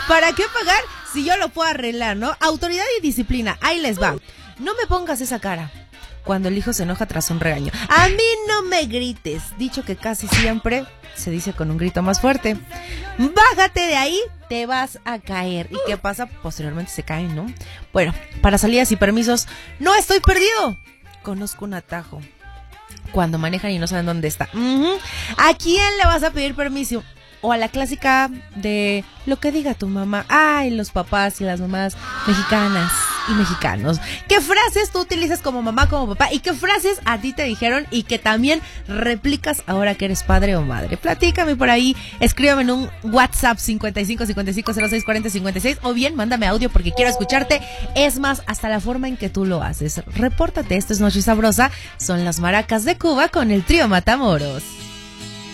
¿Para qué pagar si yo lo puedo arreglar, no? Autoridad y disciplina, ahí les va. No me pongas esa cara cuando el hijo se enoja tras un regaño. A mí no me grites. Dicho que casi siempre se dice con un grito más fuerte. Bájate de ahí, te vas a caer. ¿Y qué pasa? Posteriormente se caen, ¿no? Bueno, para salidas y permisos, no estoy perdido. Conozco un atajo. Cuando manejan y no saben dónde está. ¿A quién le vas a pedir permiso? O a la clásica de lo que diga tu mamá. Ay, los papás y las mamás mexicanas y mexicanos. ¿Qué frases tú utilizas como mamá, como papá? ¿Y qué frases a ti te dijeron y que también replicas ahora que eres padre o madre? Platícame por ahí, escríbame en un WhatsApp 55 55 06 40 56 o bien mándame audio porque quiero escucharte. Es más, hasta la forma en que tú lo haces. Repórtate, esto es Noche Sabrosa. Son las maracas de Cuba con el trío Matamoros.